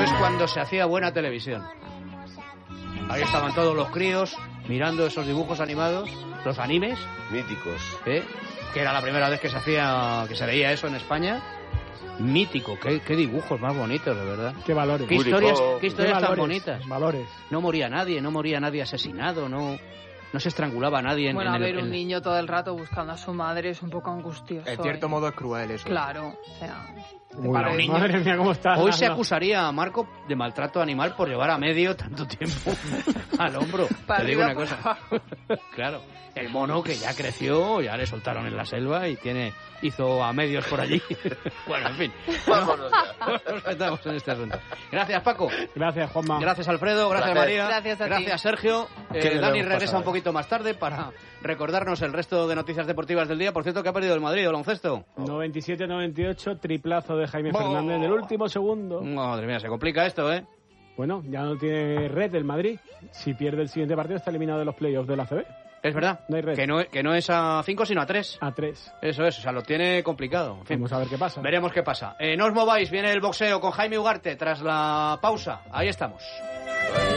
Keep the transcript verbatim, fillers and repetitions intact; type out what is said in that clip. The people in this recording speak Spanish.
es cuando se hacía buena televisión. Ahí estaban todos los críos mirando esos dibujos animados, los animes. Míticos. ¿Eh? Que era la primera vez que se hacía, que se veía eso en España. Mítico, qué, qué dibujos más bonitos, de verdad. Qué valores. Qué historias, qué historias qué valores, tan bonitas. Valores. No moría nadie, no moría nadie asesinado, no, no se estrangulaba a nadie. En, bueno, en a ver, el, en... un niño todo el rato buscando a su madre es un poco angustioso. En cierto ¿eh? modo es cruel eso. Claro, o sea... Uy, para un niño. Madre mía, ¿cómo está? Hoy se acusaría a Marco de maltrato animal por llevar a medio tanto tiempo al hombro. Para Te digo arriba, una cosa. Claro, el mono que ya creció, ya le soltaron en la selva y tiene hizo a medios por allí. Bueno, en fin. Vámonos ya. No nos metamos en este asunto. Gracias, Paco. Gracias, Juanma. Gracias, Alfredo. Gracias, Gracias. María. Gracias a ti. Gracias, Sergio. Eh, Qué bien Dani lo hemos regresa pasado. un poquito más tarde para recordarnos el resto de noticias deportivas del día. Por cierto, que ha perdido el Madrid, el baloncesto. noventa y siete noventa y ocho, triplazo de Jaime ¡Oh! Fernández en el último segundo. Madre mía, se complica esto, ¿eh? Bueno, ya no tiene red el Madrid. Si pierde el siguiente partido está eliminado de los playoffs de la A C B. Es verdad. No hay red. Que no, que no es a cinco, sino a tres. A tres. Eso es, o sea, lo tiene complicado. En fin, Vamos a ver qué pasa. veremos qué pasa. Eh, no os mováis, viene el boxeo con Jaime Ugarte tras la pausa. Ahí estamos.